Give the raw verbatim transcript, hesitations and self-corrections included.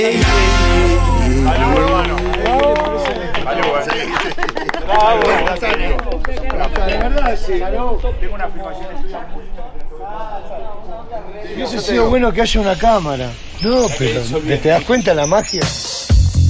Salud, hermano. De verdad, sí. Tengo una filmación Hubiese sido bueno que haya una cámara. No, pero ¿te das cuenta la magia?